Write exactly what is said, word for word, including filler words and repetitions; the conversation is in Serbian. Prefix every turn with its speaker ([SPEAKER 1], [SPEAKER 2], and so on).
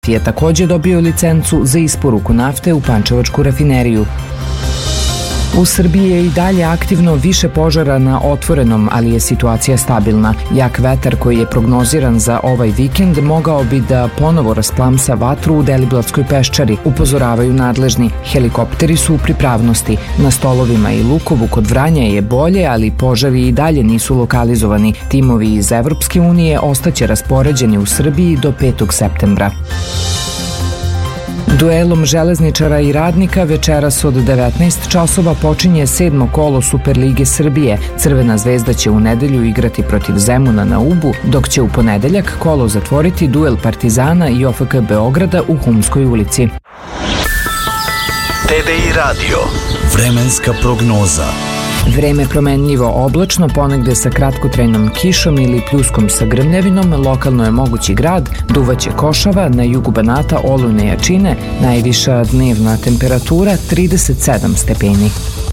[SPEAKER 1] je također dobio licencu za isporuku nafte u pančevačku rafineriju. U Srbiji je i dalje aktivno više požara na otvorenom, ali je situacija stabilna. Jak vetar koji je prognoziran za ovaj vikend mogao bi da ponovo rasplamsa vatru u Deliblatskoj peščari, upozoravaju nadležni. Helikopteri su u pripravnosti. Na Stolovima i Lukovu kod Vranja je bolje, ali požari i dalje nisu lokalizovani. Timovi iz Evropske unije ostaće raspoređeni u Srbiji do petog septembra. Duelom železničara i radnika večeras od devetnaest časova počinje sedmo kolo Superlige Srbije. Crvena zvezda će u nedelju igrati protiv Zemuna na Ubu, dok će u ponedeljak kolo zatvoriti duel Partizana i O F K Beograda u Humskoj ulici.
[SPEAKER 2] T V I radio. Vremenska prognoza.
[SPEAKER 1] Vreme promenljivo oblačno, ponegde sa kratkotrajnom kišom ili pljuskom sa grmljavinom, lokalno je mogući grad, duvaće košava, na jugu Banata olujne jačine, najviša dnevna temperatura trideset sedam stepeni.